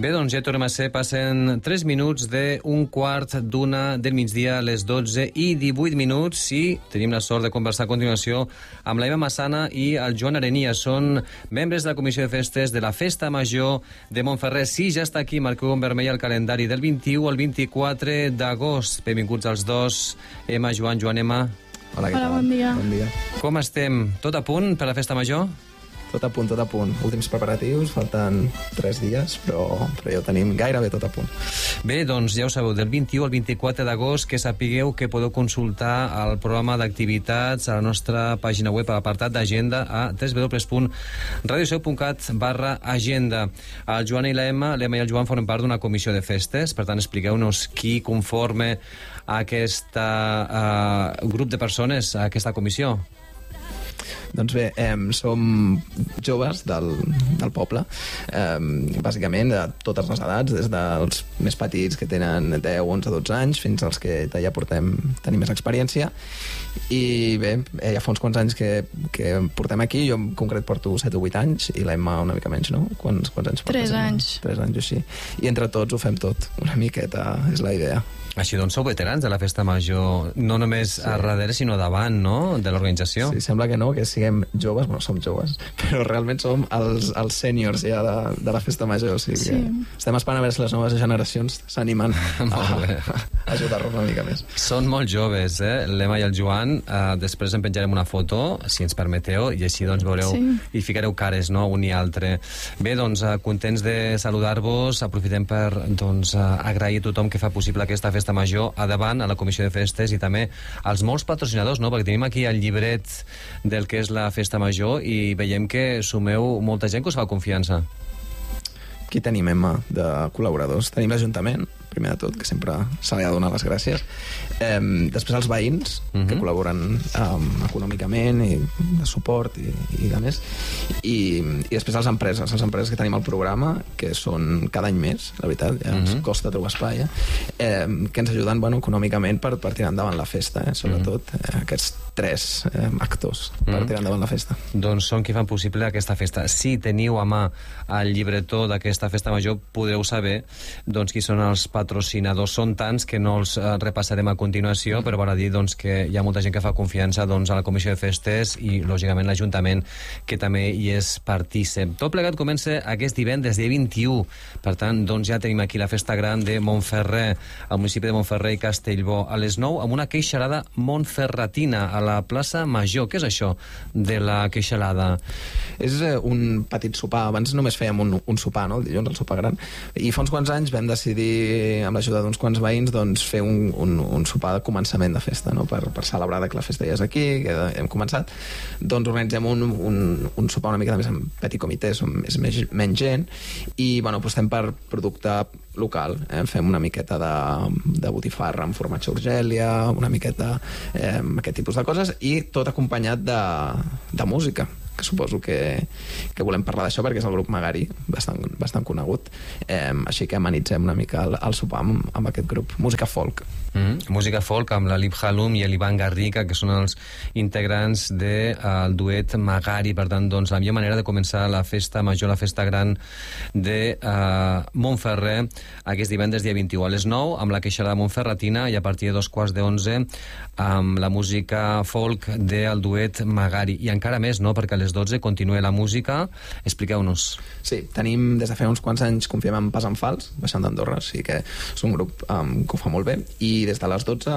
Bé, doncs ja tornem a ser. Passen 3 minuts d'un quart d'una del migdia a les 12 i 18 minuts i tenim la sort de conversar a continuació amb la Eva Massana i el Joan Arenia. Són membres de la Comissió de Festes de la Festa Major de Montferrer. Sí, ja està aquí, marqueu en vermell el calendari del 21 al 24 d'agost. Benvinguts als dos. Emma, Joan, Emma. Hola, què tal? Hola, bon dia. Bon dia. Com estem? Tot a punt per la Festa Major? Tot a punt, tot a punt. Últims preparatius, falten 3 dies, però ja ho tenim gairebé tot a punt. Bé, doncs ja ho sabeu, del 21 al 24 d'agost, que sapigueu que podeu consultar el programa d'activitats a la nostra pàgina web, a l'apartat d'agenda, a www.radioseu.cat/agenda. El Joan i l'Emma i el Joan formen part d'una comissió de festes, per tant, expliqueu-nos qui conforma aquest grup de persones, aquesta comissió. Doncs bé, som joves del poble, bàsicament de totes les edats, des dels més petits que tenen 10, 11, 12 anys fins als que ja tenim més experiència. I bé, ja fa uns quants anys que portem aquí. Jo en concret porto 7 o 8 anys i l'Emma una mica menys, no? Quants anys portes? 3 anys. 3 anys o així. I entre tots ho fem tot, una miqueta, és la idea. Així doncs sou veterans de la Festa Major, no només a darrere, sinó davant, no?, de l'organització. Sí, sembla que no, que siguem joves, bueno, som joves, però realment som els sèniors ja de la Festa Major, o sigui que estem esperant a veure si les noves generacions s'animen a ajudar-nos una mica més. Són molt joves, l'Emma i el Joan. Després en penjarem una foto, si ens permeteu, i així doncs veureu i ficareu cares, no?, un i altre. Bé, doncs, contents de saludar-vos. Aprofitem per agrair a tothom que fa possible aquesta Festa Major, a davant, a la Comissió de Festes, i també als molts patrocinadors, no?, perquè tenim aquí el llibret del que és la Festa Major i veiem que sumeu molta gent que us fa confiança. Aquí tenim, Emma, de col·laboradors. Tenim l'Ajuntament, primer de tot, que sempre se li ha de donar les gràcies. Després els veïns, que col·laboren econòmicament i de suport i de més. I després les empreses que tenim al programa, que són cada any més, la veritat, ja ens costa trobar espai, que ens ajuden econòmicament per tirar endavant la festa, sobretot aquests 3 actors per tirar endavant la festa. Doncs són qui fan possible aquesta festa. Si teniu a mà el llibretó d'aquesta Festa Major, podreu saber qui són els patrocinadors. Són tants que no els repassarem a continuació, però val a dir que hi ha molta gent que fa confiança a la Comissió de Festes i, lògicament, l'Ajuntament, que també hi és partícip. Tot plegat comença aquest divendres, dia 21. Per tant, ja tenim aquí la Festa Gran de Montferrer, al municipi de Montferrer i Castellbò, a les 9, amb una queixalada montferratina a la plaça Major. Què és això de la queixalada? És un petit sopar. Abans només fèiem un sopar, no?, el dilluns, el sopar gran. I fa uns quants anys vam decidir, amb l'ajuda d'uns quants veïns, fer un sopar de començament de festa, no?, per celebrar que la festa ja és aquí, que hem començat. Doncs organitzem un sopar una mica més en petit comitè, és menys gent, i apostem per producte local. Fem una miqueta de botifarra amb formatge Urgèlia, una miqueta aquest tipus de coses, i tot acompanyat de música, que suposo que volem parlar d'això perquè és el grup Magari, bastant conegut, així que amenitzem una mica el sopar amb aquest grup. Música folk. Música folk amb l'Alip Halum i l'Ivan Garriga, que són els integrants del duet Magari. Per tant, la millor manera de començar la Festa Major, la Festa Gran de Montferrer, aquest divendres dia 21 a les 9, amb la queixalada montferratina, i a partir de 11:15 amb la música folk del duet Magari. I encara més, no?, perquè a les 12 continua la música. Expliqueu-nos. Sí, tenim des de fa uns quants anys, confiem en Pas en Fals, baixant d'Andorra, o sigui que és un grup que ho fa molt bé, i des de les 12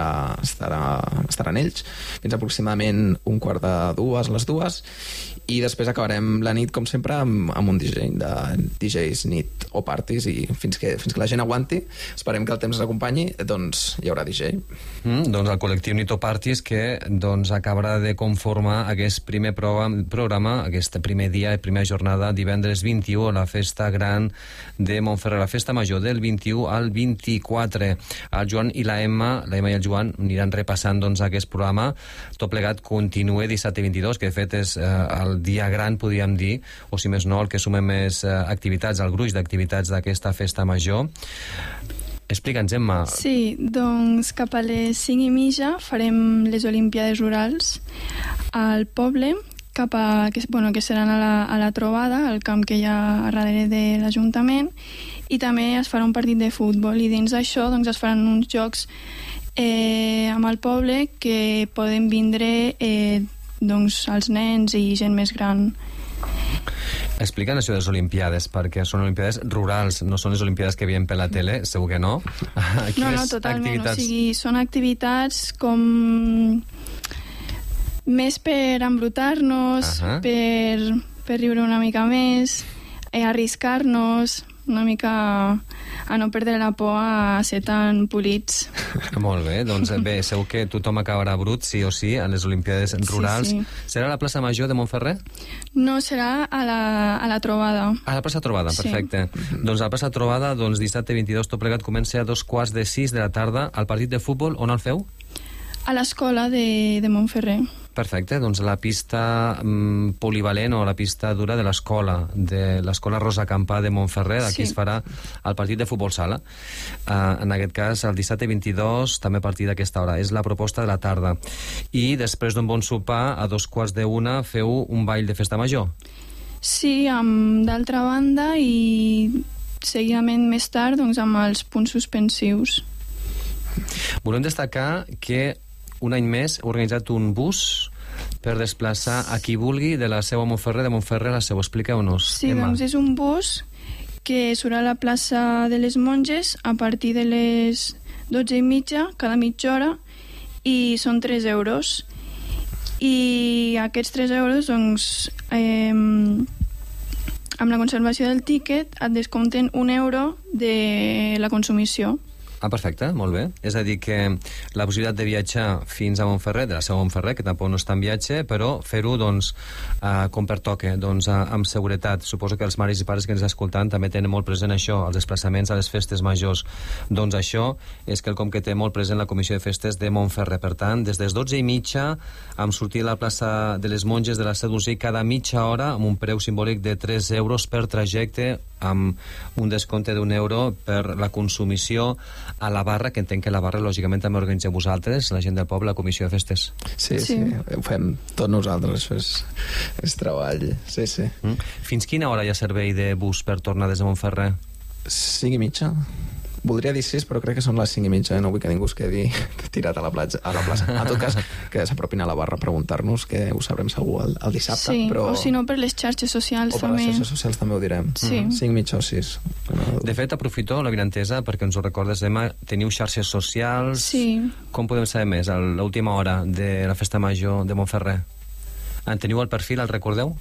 estaran ells fins aproximadament 1:45 a les 2, i després acabarem la nit, com sempre, amb un DJ de DJs nit o parties, i fins que la gent aguanti, esperem que el temps ens acompanyi, doncs hi haurà DJ. Doncs el col·lectiu Nit o Parties, que acabarà de conformar aquest primer programa, aquest primer dia, primera jornada, divendres 21, a la Festa Gran de Montferrer, la Festa Major del 21 al 24. El Joan i l'Emma i el Joan aniran repassant aquest programa. Tot plegat continua dissabte 22, que de fet és el dia gran, podríem dir, o si més no, el que sumem més activitats, el gruix d'activitats d'aquesta Festa Major. Explica'ns, Emma. Sí, doncs cap a les 5:30 farem les Olimpíades Rurals al poble, cap a... que seran a la trobada, al camp que hi ha a darrere de l'Ajuntament, i també es farà un partit de futbol, i dins d'això doncs, es faran uns jocs amb el poble que poden vindre doncs, els nens i gent més gran. Explica'ns això de les Olimpiades, perquè són Olimpiades rurals, no són les Olimpiades que veiem per la tele, segur que no. No, totalment. O sigui, són activitats com més per embrutar-nos, per riure una mica més, arriscar-nos una mica a no perdre la por a ser tan polits. Molt bé, doncs bé, segur que tothom acabarà brut, sí o sí, a les Olimpiades rurals. Sí. Serà a la plaça Major de Montferrer? No, serà a la trobada. A la plaça Trobada, perfecte. Sí. Doncs a la plaça Trobada, doncs dissabte 22, tot plegat comença a 2:15 de la tarda. El partit de futbol, on el feu? A l'escola de Montferrer. Perfecte, doncs la pista polivalent o la pista dura de l'escola Rosa Campà de Montferrer, aquí es farà el partit de futbol sala. En aquest cas, el dissabte 22, també a partir d'aquesta hora. És la proposta de la tarda. I després d'un bon sopar, a 2:15, feu un ball de festa major. Sí, amb d'altra banda i seguidament més tard doncs, amb els punts suspensius. Volem destacar que un any més heu organitzat un bus per desplaçar a qui vulgui de la Seu a Montferrer, de Montferrer a la Seu. Expliqueu-nos, Sí, Emma. doncs és un bus que surt a la plaça de les Monges a partir de les 12:30, cada mitja hora, i són 3 euros. I aquests 3 euros, doncs, amb la conservació del tíquet et descompten 1 euro de la consumició. Perfecte, molt bé. És a dir, que la possibilitat de viatjar fins a Montferrer, de la Seu a Montferrer, que tampoc no està en viatge, però fer-ho, doncs, com pertoque, doncs, amb seguretat. Suposo que els mares i pares que ens escoltant també tenen molt present això, els desplaçaments a les festes majors. Doncs això és quelcom que té molt present la Comissió de Festes de Montferrer. Per tant, des de les 12:30, amb sortir a la plaça de les Monges de la Seu d'Urgell cada mitja hora, amb un preu simbòlic de 3 euros per trajecte, amb un descompte d'1 euro per la consumició a la barra, que entenc que la barra lògicament també organitzeu vosaltres, la gent del poble, la Comissió de Festes. Sí, ho fem tots nosaltres, això és treball, sí. Fins quina hora hi ha servei de bus per tornar des de Montferrer? 5:30. Voldria dir 6, però crec que són les 5:30, no vull que ningú es quedi tirat a la plaça. En tot cas, que s'apropin a la barra a preguntar-nos, que ho sabrem segur el dissabte. Sí, però... o si no per les xarxes socials també. O per les xarxes socials també ho direm. Sí. 5:30 o 6. De fet, aprofito la vinentesa perquè ens ho recordes, Emma, teniu xarxes socials? Sí. Com podem saber més a l'última hora de la Festa Major de Montferrer? En teniu el perfil, el recordeu?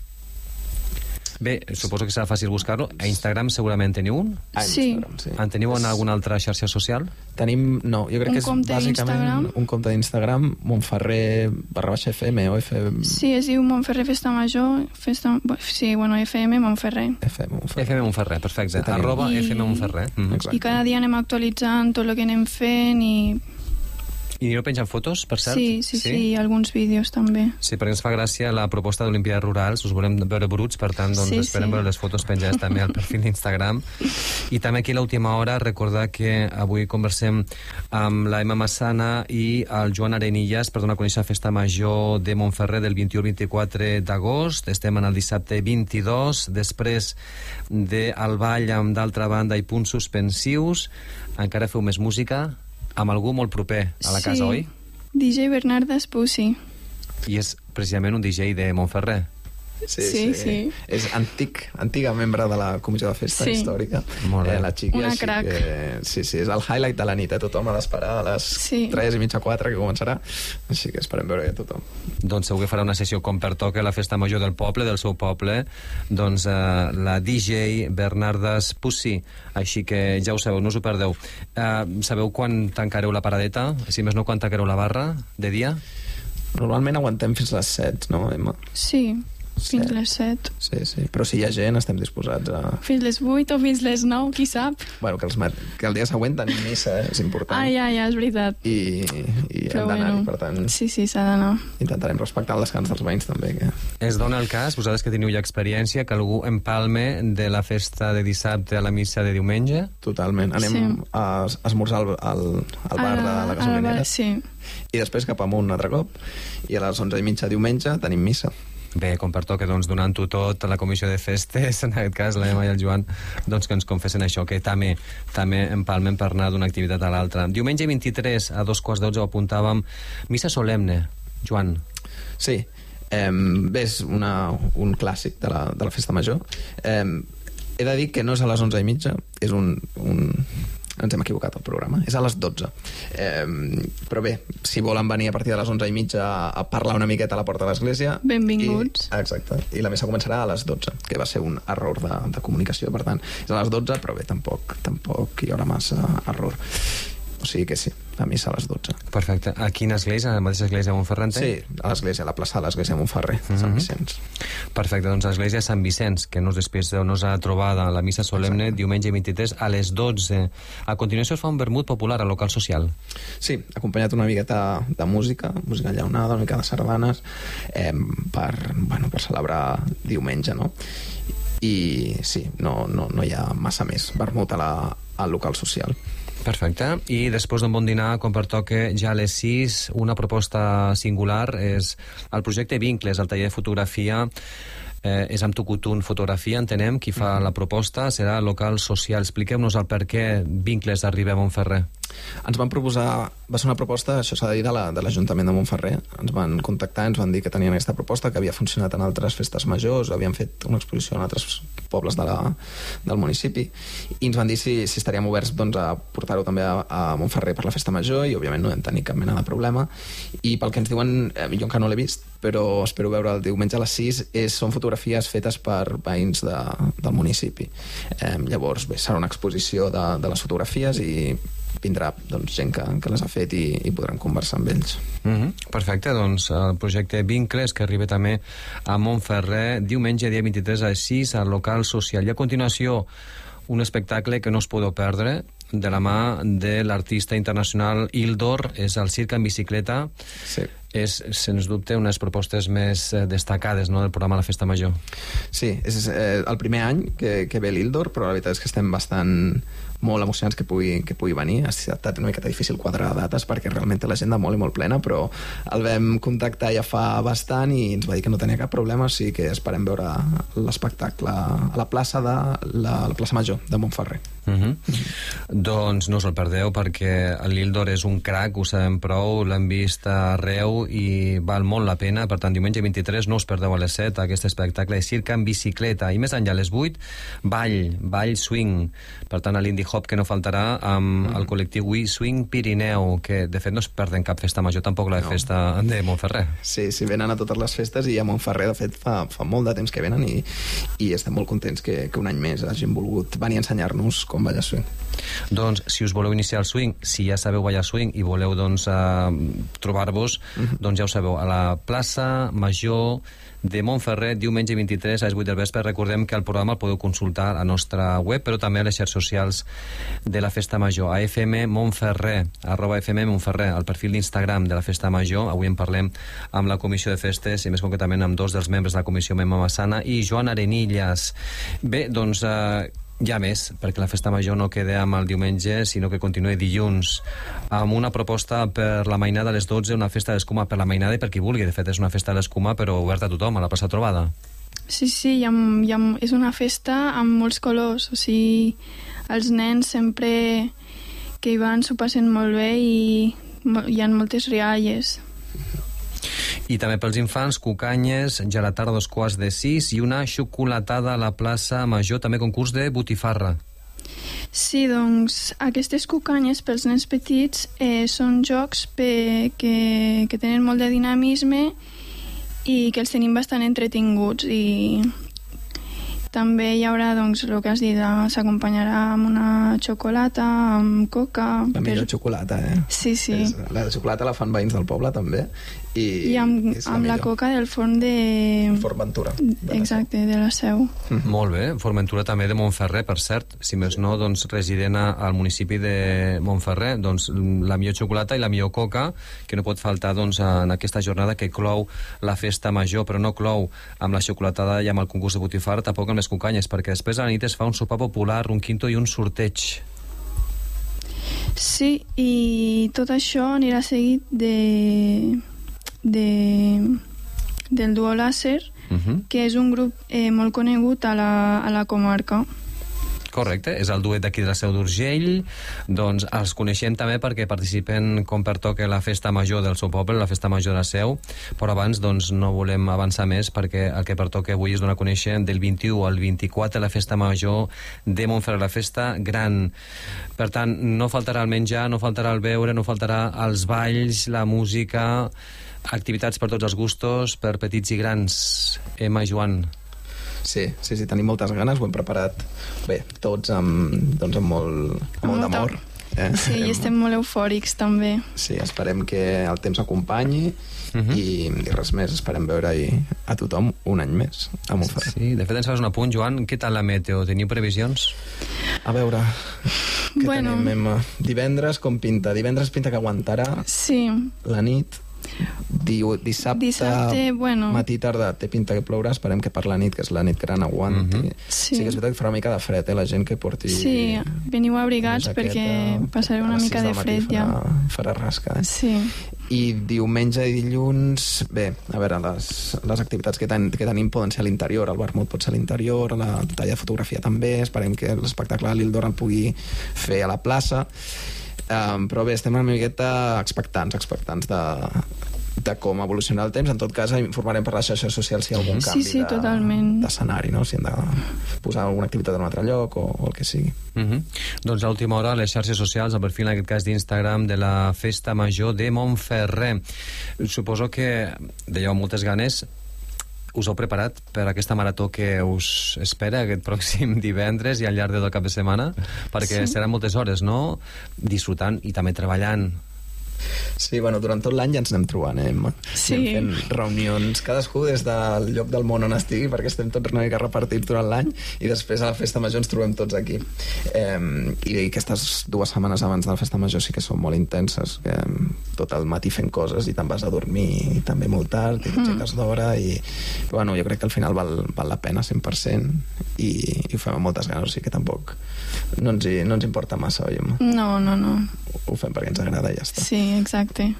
Bé, suposo que serà fàcil buscar-lo. A Instagram segurament teniu un? Sí. En teniu en alguna altra xarxa social? Tenim, no, jo crec que és bàsicament un compte d'Instagram, Montferrer_FM o FM... Sí, es diu Montferrer Festa Major, FM Montferrer. FM Montferrer, perfecte. @FM Montferrer. I cada dia anem actualitzant tot el que anem fent i I no pengen fotos, per cert? Sí, i alguns vídeos també. Sí, perquè ens fa gràcia la proposta d'Olimpiades Rurals, us volem veure bruts, per tant, doncs esperem veure les fotos penjades també al perfil d'Instagram. I també aquí a l'última hora recordar que avui conversem amb la Emma Massana i el Joan Arenillas per donar a conèixer la Festa Major de Montferrer del 21 al 24 d'agost. Estem en el dissabte 22, després del ball amb d'altra banda i punts suspensius. Encara feu més música amb algú molt proper a la casa, oi? DJ Bernardas Pussy. I és precisament un DJ de Montferrer. Sí. És antiga membre de la Comissió de Festa Històrica. La xiqui, una crac. Sí, és el highlight de la nit, tothom ha d'esperar a les 3:30, 4, que començarà. Així que esperem veure tothom. Doncs segur que farà una sessió com pertoca a la Festa Major del poble, del seu poble, doncs la DJ Bernardas Pussy. Així que ja ho sabeu, no us ho perdeu. Sabeu quan tancareu la paradeta? Si més no, quan tancareu la barra de dia? Normalment aguantem fins les 7, no, Emma? Sí. Fins les 7. Sí. Però si hi ha gent, estem disposats a... Fins les 8 o fins les 9, qui sap? Bueno, que el dia següent tenim missa, és important. Ja, és veritat. I hem d'anar-hi, per tant... Sí, s'ha d'anar. Intentarem respectar el descans dels veïns, també. Es dona el cas, vosaltres que teniu ja experiència, que algú empalme de la festa de dissabte a la missa de diumenge? Totalment. Anem a esmorzar al bar de la gasolinera. Sí. I després cap amunt un altre cop. I a les 11:30 diumenge tenim missa. Bé, com pertoca, doncs, donant-ho tot a la comissió de festes, en aquest cas l'Emma i el Joan, doncs que ens confessen això, que també empalmen per anar d'una activitat a l'altra. Diumenge 23 a 2:12 ho apuntàvem, missa solemne. Joan. Sí, bé, és un clàssic de la festa major. He de dir que no és a les 11:30, és ens hem equivocat al programa, és a les 12. Però bé, si volen venir a partir de les 11:30 a parlar una miqueta a la porta de l'església... Benvinguts. Exacte, i la missa començarà a les 12, que va ser un error de comunicació, per tant, és a les 12, però bé, tampoc hi haurà massa error. O sigui que sí, la missa a les 12. Perfecte. A quina església? A la mateixa església de Montferrer? Sí, a l'església, a la plaça de l'església de Montferrer, Sant Vicenç. Perfecte, doncs l'església de Sant Vicenç, que després d'on-nos ha trobada la missa solemne, diumenge 23 a les 12. A continuació es fa un vermut popular al local social. Sí, acompanyat una miqueta de música enllaunada, una mica de sardanes, per celebrar diumenge, no? I sí, no hi ha massa més vermut al local social. Perfecte. I després d'un bon dinar, com pertoca, ja a les 6, una proposta singular és el projecte Vincles, el taller de fotografia. És amb Tucutun Fotografia, entenem. Qui fa la proposta serà local social. Expliqueu-nos el per què Vincles arriba a Montferrer. Ens van proposar, va ser una proposta, això s'ha de dir, de l'Ajuntament de Montferrer. Ens van contactar, ens van dir que tenien aquesta proposta, que havia funcionat en altres festes majors, havien fet una exposició en altres pobles del municipi, i ens van dir si estaríem oberts a portar-ho també a Montferrer per la festa major, i òbviament no vam tenir cap mena de problema. I pel que ens diuen, jo encara no l'he vist, però espero veure el diumenge a les 6, són fotografies fetes per veïns del municipi. Llavors, bé, serà una exposició de les fotografies i vindrà gent que les ha fet i podrem conversar amb ells. Perfecte, doncs el projecte Vincles, que arriba també a Montferrer diumenge dia 23 a les 6 al local social. I a continuació un espectacle que no us podeu perdre, de la mà de l'artista internacional Ildor, és el Circ en bicicleta. Sí. És, sens dubte, una de les propostes més destacades, no?, del programa La Festa Major. Sí, és el primer any que ve l'Ildor, però la veritat és que estem molt emocionats que pugui venir. Ha estat una miqueta difícil quadrar dates perquè realment té l'agenda molt i molt plena, però el vam contactar ja fa bastant i ens va dir que no tenia cap problema, o sigui que esperem veure l'espectacle a la plaça la plaça Major de Montferrer. Doncs no us el perdeu, perquè l'Ildor és un crac, ho sabem prou, l'hem vist arreu i val molt la pena. Per tant, diumenge 23 no us perdeu a les 7 aquest espectacle de Circ en bicicleta. I més enllà, a les 8, ball swing. Per tant, a l'Indie Hop, que no faltarà, amb el col·lectiu We Swing Pirineu, que de fet no es perden cap festa major, tampoc la festa de Montferrer. Sí, venen a totes les festes, i a Montferrer de fet fa molt de temps que venen i estem molt contents que un any més hagin volgut venir a ensenyar-nos com ballar swing. Doncs si us voleu iniciar el swing, si ja sabeu ballar swing i voleu trobar-vos, doncs ja ho sabeu, a la plaça Major de Montferrer, diumenge 23 a les 8 del vespre. Recordem que el programa el podeu consultar a la nostra web, però també a les xarxes socials de la Festa Major, a FM Montferrer, @FMMontferrer, al perfil d'Instagram de la Festa Major. Avui en parlem amb la Comissió de Festes, i més concretament amb dos dels membres de la Comissió, Mema Massana i Joan Arenillas. Bé, doncs ja més, perquè la Festa Major no queda amb el diumenge, sinó que continua dilluns amb una proposta per la mainada a les 12, una festa d'escuma per la mainada i per qui vulgui. De fet, és una festa d'escuma, però oberta a tothom, a la plaça Trobada. Sí, és una festa amb molts colors, o sigui, els nens sempre que hi van s'ho passen molt bé i hi ha moltes rialles. I també pels infants, cucanyes, gelatada a 5:15 i una xocolatada a la plaça Major, també concurs de botifarra. Sí, doncs aquestes cucanyes pels nens petits són jocs que tenen molt de dinamisme i que els tenim bastant entretinguts, i també hi haurà, doncs, el que has dit, s'acompanyarà amb una xocolata, amb coca... La millor xocolata, Sí. La xocolata la fan veïns del poble, també. I amb la coca del forn de... Formentura. Exacte, de la Seu. Molt bé. Formentura també de Montferrer, per cert. Si més no, doncs, resident al municipi de Montferrer. Doncs la millor xocolata i la millor coca, que no pot faltar, doncs, en aquesta jornada que clou la Festa Major, però no clou amb la xocolatada i amb el concurs de botifarra, tampoc amb les cucanyes, perquè després a la nit es fa un sopar popular, un quinto i un sorteig. Sí, i tot això anirà seguit del duo làser que és un grup molt conegut a la comarca. Correcte, és el duet d'aquí de la Seu d'Urgell. Doncs els coneixem també perquè participen com pertoca la festa major del seu poble, la festa major de la Seu, però abans doncs no volem avançar més perquè el que pertoca avui és donar a conèixer del 21 al 24 la festa major de Montferrer, la festa gran. Per tant, no faltarà el menjar, no faltarà el beure, no faltarà els balls, la música, activitats per tots els gustos, per petits i grans. Emma, Joan. Sí, tenim moltes ganes, ho hem preparat bé, tots amb molt d'amor. Sí, i estem molt eufòrics també. Sí, esperem que el temps acompanyi i res més, esperem veure-hi a tothom un any més a Montferrer. Sí, de fet ens fas un apunt, Joan, què tal la meteo? Teniu previsions? A veure, què tenim, Emma? Divendres com pinta? Divendres pinta que aguantarà la nit. Dissabte bueno, matí tarda té pinta que plourà, esperem que per la nit, que és la nit gran, aguanti. Sí que és veritat que farà una mica de fred, la gent que porti... Sí, veniu abrigats perquè passarà una mica de fred ja. Farà rasca. Sí. I diumenge i dilluns, bé, a veure, les activitats que tenim poden ser a l'interior, el vermut pot ser a l'interior, la talla de fotografia també, esperem que l'espectacle de l'Ildor el pugui fer a la plaça. Però bé, estem una miqueta expectants de com evolucionar el temps. En tot cas, informarem per les xarxes socials si hi ha algun canvi d'escenari, no? Si hem de posar alguna activitat en un altre lloc o el que sigui. Doncs a última hora, les xarxes socials, el perfil en aquest cas d'Instagram de la Festa Major de Montferrer. Suposo que dèieu moltes ganes. Us heu preparat per aquesta marató que us espera aquest pròxim divendres i al llarg del cap de setmana? Perquè seran moltes hores, no? Disfrutant i també treballant. Sí, bueno, durant tot l'any ja ens anem trobant, Emma? Sí. Anem fent reunions, cadascú des del lloc del món on estigui, perquè estem tots una mica repartits durant l'any, i després a la Festa Major ens trobem tots aquí. I aquestes 2 setmanes abans de la Festa Major sí que són molt intenses, que tot el matí fent coses i te'n vas a dormir i també molt tard, i t'aixeques d'hora, i bueno, jo crec que al final val la pena 100%, i ho fem amb moltes ganes, o sigui que tampoc no ens importa massa, oi, Emma? No. Ho fem perquè ens agrada i ja està. Sí, exacte.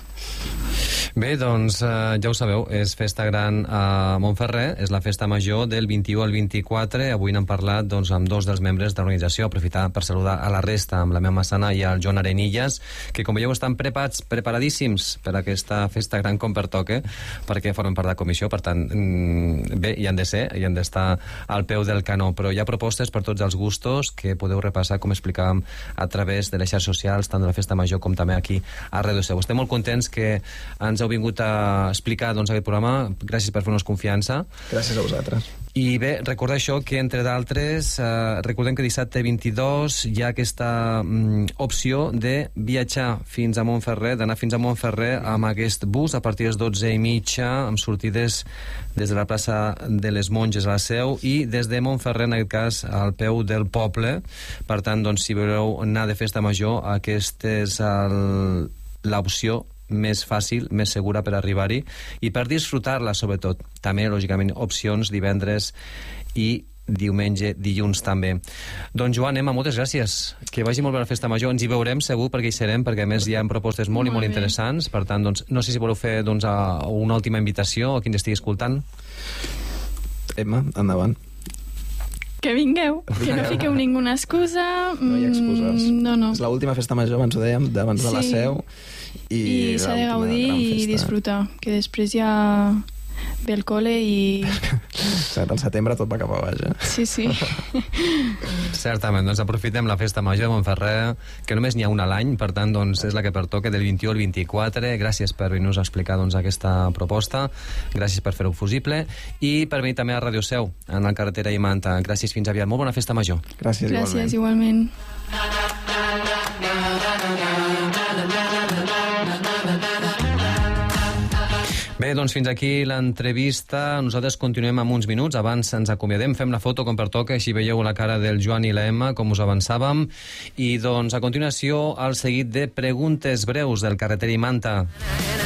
Bé, doncs ja ho sabeu, és Festa Gran a Montferrer, és la festa major del 21 al 24. Avui n'hem parlat doncs, amb 2 dels membres de l'organització, aprofitar per saludar a la resta, amb la meva Massana i el Joan Arenillas, que com veieu estan preparadíssims per a aquesta Festa Gran com pertoca, perquè formen part de la comissió, per tant, bé, hi han de ser, hi han d'estar al peu del canó, però hi ha propostes per tots els gustos que podeu repassar, com explicàvem, a través de les xarxes socials, tant de la Festa Major com també aquí a Ràdio Seu. Estem molt contents que ens heu vingut a explicar doncs, aquest programa. Gràcies per fer-nos confiança. Gràcies a vosaltres. I bé, recordar això, que entre d'altres, recordem que dissabte 22 hi ha aquesta opció de viatjar fins a Montferrer, d'anar fins a Montferrer amb aquest bus a partir de les 12:30, amb sortides des de la plaça de les Monges a la Seu i des de Montferrer, en aquest cas, al peu del poble. Per tant, doncs, si voleu anar de festa major, aquesta és l'opció més fàcil, més segura per arribar-hi i per disfrutar-la, sobretot. També, lògicament, opcions divendres i diumenge, dilluns també. Doncs Joan, Emma, moltes gràcies. Que vagi molt bé la festa major. Ens hi veurem segur perquè hi serem, perquè a més hi ha propostes molt interessants. Per tant, doncs, no sé si voleu fer una última invitació a qui ens estigui escoltant. Emma, endavant. Que vingueu, que no fiqueu ninguna excusa. No hi ha excuses. No. És l'última festa major, abans ho dèiem, d'abans de la Seu. I s'ha de gaudir i disfrutar, que després ja ve el col·le i... Al setembre tot va cap a baix, Sí. Certament, doncs aprofitem la festa major de Montferrer, que només n'hi ha una a l'any, per tant, doncs, és la que pertoca del 21 al 24. Gràcies per venir-nos a explicar doncs, aquesta proposta, gràcies per fer-ho possible, i per venir també a Ràdio Seu, en la carretera i Manta. Gràcies, fins aviat. Molt bona festa major. Gràcies igualment. Bé, doncs fins aquí l'entrevista. Nosaltres continuem amb uns minuts. Abans ens acomiadem, fem la foto com pertoca, així veieu la cara del Joan i la Emma, com us avançàvem. I doncs a continuació el seguit de preguntes breus del Carreter i Manta.